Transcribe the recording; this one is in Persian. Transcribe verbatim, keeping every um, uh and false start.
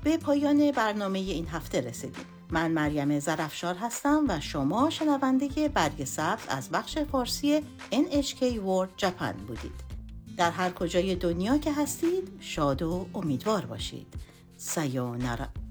به پایان برنامه این هفته رسیدیم. من مریم ظرفشار هستم و شما شنونده برگ سبز از بخش فارسی ان اچ کی World Japan بودید. در هر کجای دنیا که هستید شاد و امیدوار باشید. سایونارا.